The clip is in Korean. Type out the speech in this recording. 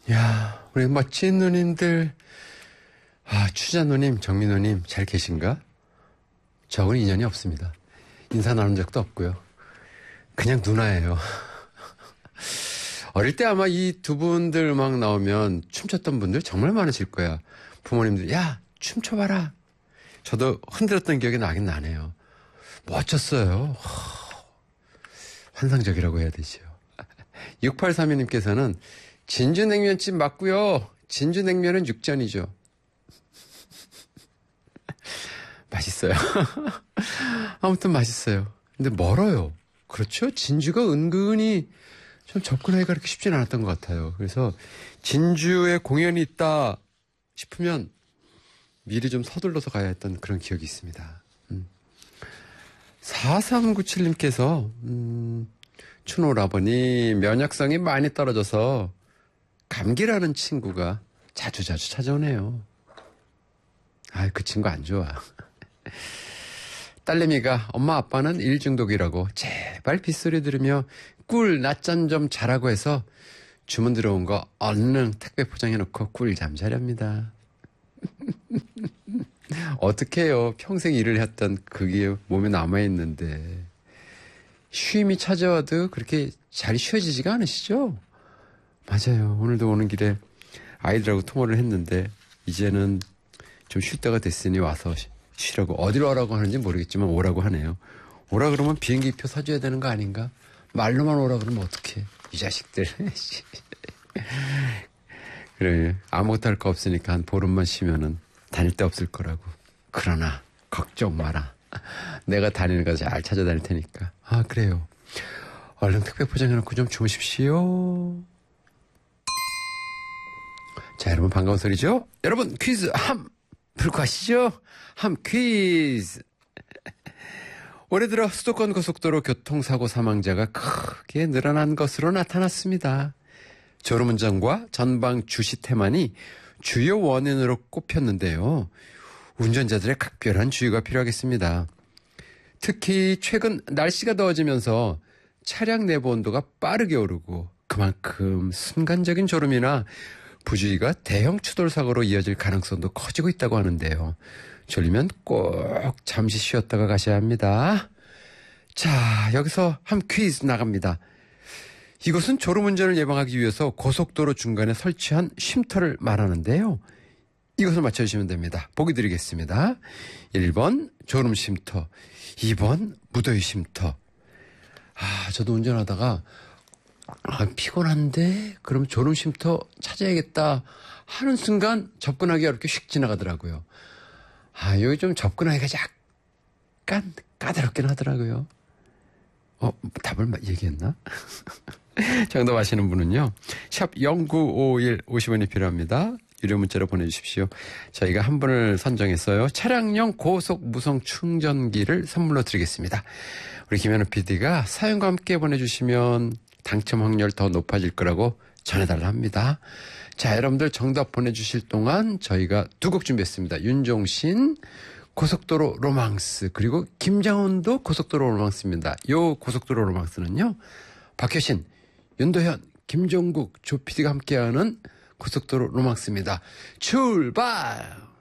야, 우리 멋진 누님들. 추자 누님, 정민 누님 잘 계신가? 저하고는 인연이 없습니다. 인사 나눈 적도 없고요. 그냥 누나예요. 어릴 때 아마 이 두 분들 음악 나오면 춤췄던 분들 정말 많으실 거야. 부모님들, 야, 춤춰봐라. 저도 흔들었던 기억이 나긴 나네요. 멋졌어요. 환상적이라고 해야 되죠. 6832님께서는 진주냉면집 맞고요. 진주냉면은 육전이죠. 맛있어요. 아무튼 맛있어요. 근데 멀어요. 그렇죠? 진주가 은근히 좀 접근하기가 그렇게 쉽진 않았던 것 같아요. 그래서 진주에 공연이 있다 싶으면 미리 좀 서둘러서 가야 했던 그런 기억이 있습니다. 4397님께서 춘오라버니 면역성이 많이 떨어져서 감기라는 친구가 자주 찾아오네요. 그 친구 안 좋아. 딸내미가 엄마 아빠는 일 중독이라고 제발 빗소리 들으며 꿀 낮잠 좀 자라고 해서 주문 들어온 거 얼른 택배 포장해놓고 꿀잠 자렵니다. 어떡해요. 평생 일을 했던 그게 몸에 남아있는데 쉼이 찾아와도 그렇게 잘 쉬어지지가 않으시죠? 맞아요. 오늘도 오는 길에 아이들하고 통화를 했는데 이제는 좀 쉴 때가 됐으니 와서 쉬라고. 어디로 오라고 하는지 모르겠지만 오라고 하네요. 오라 그러면 비행기표 사줘야 되는 거 아닌가? 말로만 오라 그러면 어떡해. 이 자식들. 그래, 아무것도 할 거 없으니까 한 보름만 쉬면은 다닐 데 없을 거라고. 그러나 걱정 마라. 내가 다니는 거 잘 찾아다닐 테니까. 그래요. 얼른 택배 포장해놓고 좀 주무십시오. 자, 여러분 반가운 소리죠? 여러분 퀴즈 함 풀고 가시죠. 함 퀴즈. 올해 들어 수도권 고속도로 교통사고 사망자가 크게 늘어난 것으로 나타났습니다. 졸음운전과 전방 주시 태만이 주요 원인으로 꼽혔는데요. 운전자들의 각별한 주의가 필요하겠습니다. 특히 최근 날씨가 더워지면서 차량 내부 온도가 빠르게 오르고 그만큼 순간적인 졸음이나 부주의가 대형 추돌 사고로 이어질 가능성도 커지고 있다고 하는데요. 졸리면 꼭 잠시 쉬었다가 가셔야 합니다. 자, 여기서 한 퀴즈 나갑니다. 이것은 졸음운전을 예방하기 위해서 고속도로 중간에 설치한 쉼터를 말하는데요. 이것을 맞춰주시면 됩니다. 보기 드리겠습니다. 1번 졸음 쉼터, 2번 무더위 쉼터. 저도 운전하다가 피곤한데 그럼 졸음 쉼터 찾아야겠다 하는 순간 접근하기 어렵게 휙 지나가더라고요. 여기 좀 접근하기가 약간 까다롭긴 하더라고요. 답을 얘기했나? 정답 아시는 분은요. 샵 0951 50원이 필요합니다. 유료 문자로 보내주십시오. 저희가 한 분을 선정했어요. 차량용 고속 무선 충전기를 선물로 드리겠습니다. 우리 김현우 PD가 사연과 함께 보내주시면 당첨 확률 더 높아질 거라고 전해달라 합니다. 자, 여러분들 정답 보내주실 동안 저희가 두 곡 준비했습니다. 윤종신 고속도로 로망스, 그리고 김장훈도 고속도로 로망스입니다. 요 고속도로 로망스는요, 박효신, 윤도현, 김종국, 조 PD가 함께하는 고속도로 로망스입니다. 출발!